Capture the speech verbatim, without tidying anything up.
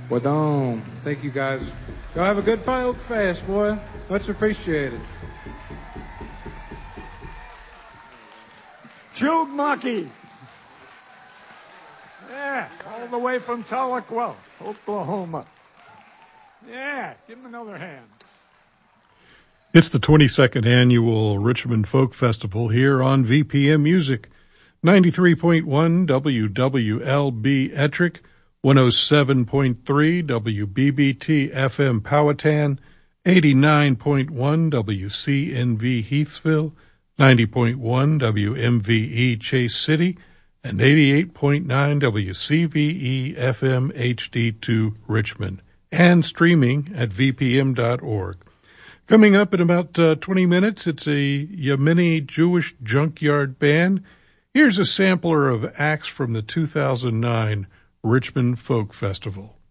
Well done. Thank you, guys. Y'all have a good folk fest, boy. Much appreciated. Chugmucky. Yeah, all the way from Tahlequah, Oklahoma. Yeah, give him another hand. It's the twenty-second annual Richmond Folk Festival here on V P M Music. ninety-three point one W W L B Ettrick, one oh seven point three W B B T F M Powhatan, eighty-nine point one W C N V Heathsville, ninety point one W M V E Chase City, and eighty-eight point nine W C V E F M H D two Richmond, and streaming at v p m dot org. Coming up in about uh, twenty minutes, it's a Yemeni Jewish Junkyard Band. Here's a sampler of acts from the two thousand nine Richmond Folk Festival.